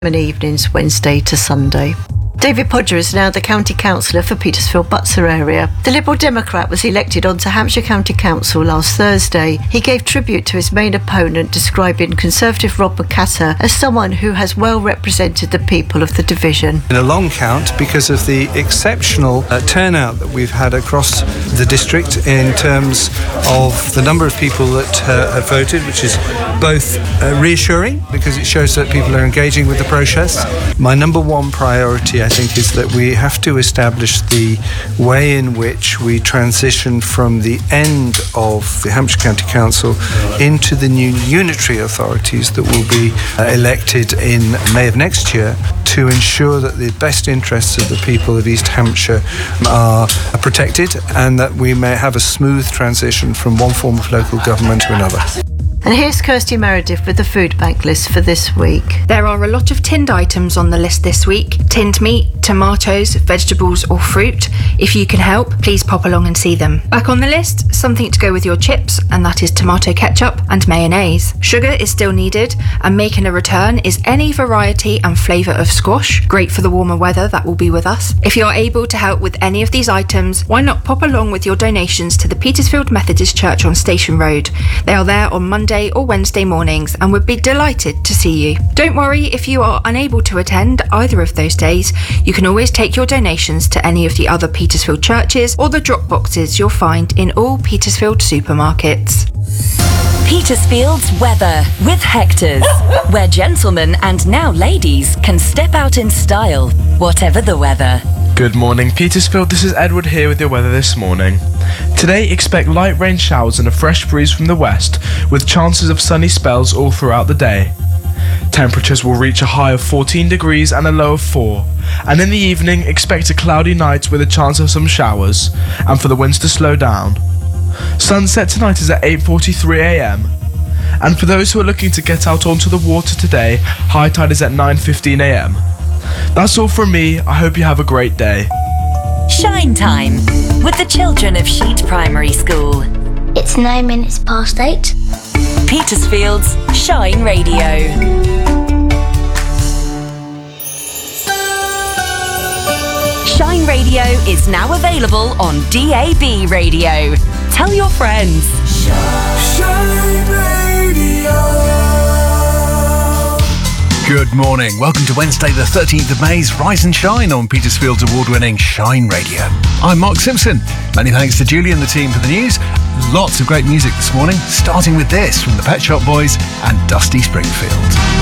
and evenings Wednesday to Sunday. David Podger is now the County Councillor for Petersfield-Butser area. The Liberal Democrat was elected onto Hampshire County Council last Thursday. He gave tribute to his main opponent, describing Conservative Rob McCatter as someone who has well represented the people of the division. In a long count, because of the exceptional turnout that we've had across the district in terms of the number of people that have voted, which is both reassuring because it shows that people are engaging with the process. My number one priority, I think, is that we have to establish the way in which we transition from the end of the Hampshire County Council into the new unitary authorities that will be elected in May of next year, to ensure that the best interests of the people of East Hampshire are protected and that we may have a smooth transition from one form of local government to another. And here's Kirsty Meredith with the food bank list for this week. There are a lot of tinned items on the list this week. Tinned meat, tomatoes, vegetables or fruit. If you can help, please pop along and see them. Back on the list, something to go with your chips, and that is tomato ketchup and mayonnaise. Sugar is still needed, and making a return is any variety and flavour of squash. Great for the warmer weather that will be with us. If you're able to help with any of these items, why not pop along with your donations to the Petersfield Methodist Church on Station Road. They are there on Monday or Wednesday mornings and would be delighted to see you. Don't worry if you are unable to attend either of those days. You can always take your donations to any of the other Petersfield churches or the drop boxes you'll find in all Petersfield supermarkets. Petersfield's weather with Hector's, where gentlemen and now ladies can step out in style, whatever the weather. Good morning, Petersfield. This is Edward here with your weather this morning. Today, expect light rain showers and a fresh breeze from the west, with chances of sunny spells all throughout the day. Temperatures will reach a high of 14 degrees and a low of 4, and in the evening, expect a cloudy night with a chance of some showers, and for the winds to slow down. Sunset tonight is at 8:43 a.m. And for those who are looking to get out onto the water today, high tide is at 9:15 a.m. That's all from me. I hope you have a great day. Shine time with the children of Sheet Primary School. It's 9 minutes past 8. Petersfield's Shine Radio. Shine Radio is now available on DAB Radio. Tell your friends. Shine Radio. Good morning. Welcome to Wednesday the 13th of May's Rise and Shine on Petersfield's award-winning Shine Radio. I'm Mark Simpson. Many thanks to Julie and the team for the news. Lots of great music this morning, starting with this from the Pet Shop Boys and Dusty Springfield.